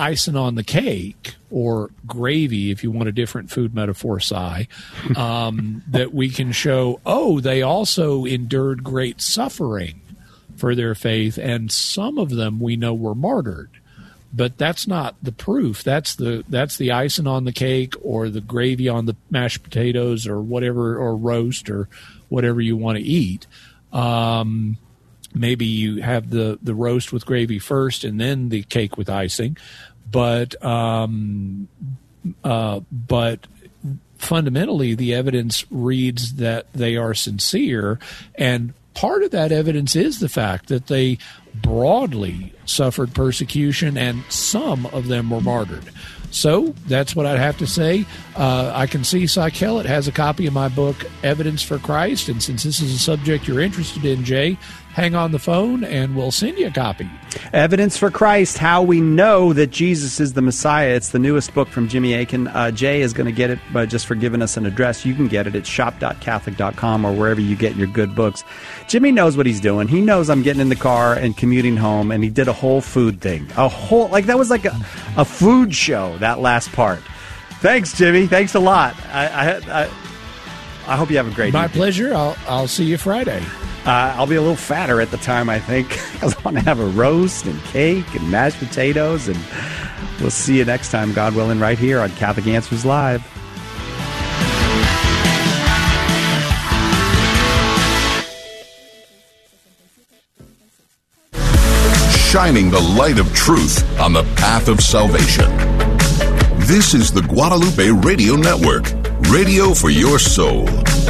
icing on the cake, or gravy, if you want a different food metaphor, that we can show, they also endured great suffering for their faith, and some of them we know were martyred. But that's not the proof. That's the icing on the cake, or the gravy on the mashed potatoes, or whatever, or roast, or whatever you want to eat. Maybe you have the roast with gravy first, and then the cake with icing. But fundamentally, the evidence reads that they are sincere, and part of that evidence is the fact that they broadly suffered persecution, and some of them were martyred. So that's what I'd have to say. I can see Cy Kellett has a copy of my book, Evidence for Christ, and since this is a subject you're interested in, Jay, hang on the phone and we'll send you a copy. Evidence for Christ, How We Know That Jesus is the Messiah. It's the newest book from Jimmy Akin. Jay is going to get it just for giving us an address. You can get it at shop.catholic.com or wherever you get your good books. Jimmy knows what he's doing. He knows I'm getting in the car and commuting home, and he did a whole food thing. That was like a food show, that last part. Thanks, Jimmy. Thanks a lot. I hope you have a great evening. My pleasure. I'll see you Friday. I'll be a little fatter at the time, I think, because I want to have a roast and cake and mashed potatoes, and we'll see you next time, God willing, right here on Catholic Answers Live. Shining the light of truth on the path of salvation. This is the Guadalupe Radio Network, radio for your soul.